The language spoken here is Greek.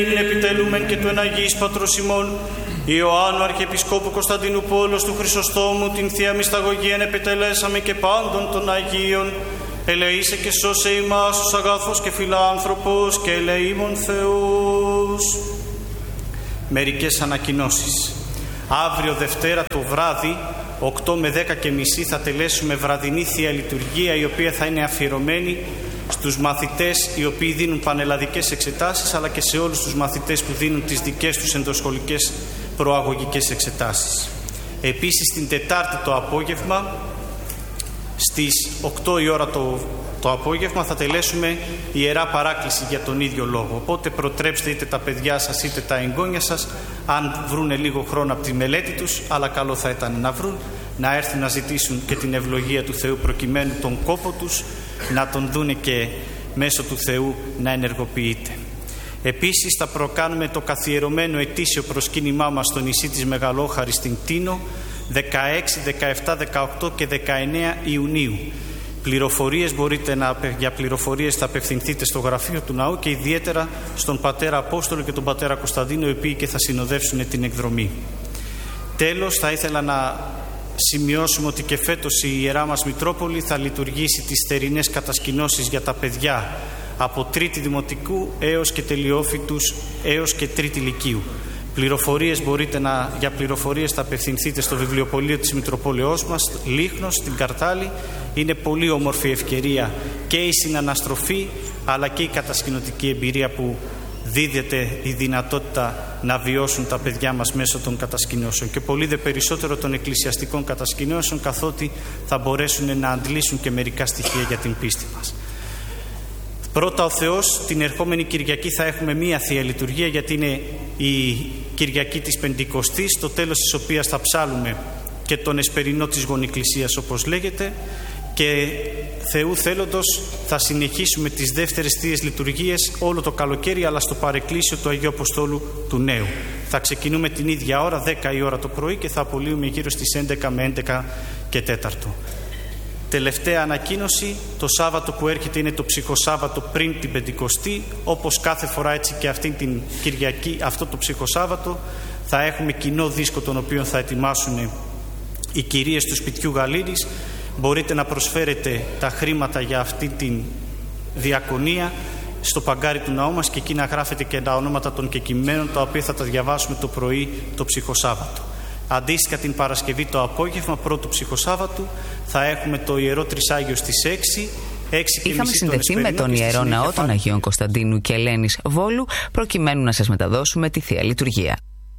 Επιτελούμεν και του εναγής πατρός ημών Ιωάννου Αρχιεπισκόπου Κωνσταντίνου Πόλος του Χρυσοστόμου την Θεία Μυσταγωγίαν επιτελέσαμε και πάντων των Αγίων. Ελεήσε και σώσε ημάς ως αγαθός και φιλάνθρωπος και ελεήμων Θεός. Μερικές ανακοινώσεις. Αύριο Δευτέρα το βράδυ 8 με 10 και μισή θα τελέσουμε βραδινή Θεία Λειτουργία, η οποία θα είναι αφιερωμένη στους μαθητές οι οποίοι δίνουν πανελλαδικές εξετάσεις, αλλά και σε όλους τους μαθητές που δίνουν τις δικές τους ενδοσχολικές προαγωγικές εξετάσεις. Επίσης την Τετάρτη το απόγευμα στις 8 η ώρα το απόγευμα θα τελέσουμε Ιερά Παράκληση για τον ίδιο λόγο. Οπότε προτρέψτε είτε τα παιδιά σας είτε τα εγγόνια σας, αν βρούνε λίγο χρόνο από τη μελέτη τους, αλλά καλό θα ήταν να βρουν, να έρθουν να ζητήσουν και την ευλογία του Θεού, προκειμένου τον κόπο τους να τον δούνε και μέσω του Θεού να ενεργοποιείται. Επίσης θα προκάνουμε το καθιερωμένο ετήσιο προσκύνημά μας στο νησί της Μεγαλόχαρης στην Τίνο 16, 17, 18 και 19 Ιουνίου. Για πληροφορίες θα απευθυνθείτε στο γραφείο του ναού και ιδιαίτερα στον πατέρα Απόστολο και τον πατέρα Κωνσταντίνο, οι οποίοι και θα συνοδεύσουν την εκδρομή. Τέλος, θα ήθελα να σημειώσουμε ότι και φέτος η Ιερά μας Μητρόπολη θα λειτουργήσει τις θερινές κατασκηνώσεις για τα παιδιά από τρίτη δημοτικού έως και τελειόφοιτους έως και τρίτη λυκείου. Για πληροφορίες θα απευθυνθείτε στο βιβλιοπωλείο της Μητροπόλεως μας, Λίχνος, στην Καρτάλη. Είναι πολύ όμορφη ευκαιρία και η συναναστροφή αλλά και η κατασκηνωτική εμπειρία που δίδεται η δυνατότητα να βιώσουν τα παιδιά μας μέσω των κατασκηνώσεων και πολύ δε περισσότερο των εκκλησιαστικών κατασκηνώσεων, καθότι θα μπορέσουν να αντλήσουν και μερικά στοιχεία για την πίστη μας. Πρώτα ο Θεός, την ερχόμενη Κυριακή θα έχουμε μία Θεία Λειτουργία, γιατί είναι η Κυριακή της Πεντηκοστής, στο τέλος της οποίας θα ψάλουμε και τον εσπερινό της Γονικλησίας όπως λέγεται, και Θεού θέλοντος θα συνεχίσουμε τις δεύτερες Θείες Λειτουργίες όλο το καλοκαίρι, αλλά στο παρεκκλήσιο του Αγίου Αποστόλου του Νέου. Θα ξεκινούμε την ίδια ώρα, 10 η ώρα το πρωί, και θα απολύουμε γύρω στις 11 με 11 και 4. Τελευταία ανακοίνωση, το Σάββατο που έρχεται είναι το Ψυχοσάββατο πριν την Πεντηκοστή. Όπως κάθε φορά, έτσι και αυτή την Κυριακή, αυτό το Ψυχοσάββατο θα έχουμε κοινό δίσκο, τον οποίο θα ετοιμάσουν οι κυρίες του σπιτιού Γαλήνης. Μπορείτε να προσφέρετε τα χρήματα για αυτή την διακονία στο παγκάρι του ναού μας και εκεί να γράφετε και τα ονόματα των κεκοιμημένων, τα οποία θα τα διαβάσουμε το πρωί το Ψυχοσάββατο. Αντίστοιχα την Παρασκευή το απόγευμα, πρώτου Ψυχοσάββατου, θα έχουμε το Ιερό Τρισάγιο στις 6. Είχαμε συνδεθεί με τον Ιερό Ναό των Αγίων Κωνσταντίνου και Ελένης Βόλου, προκειμένου να σας μεταδώσουμε τη Θεία Λειτουργία.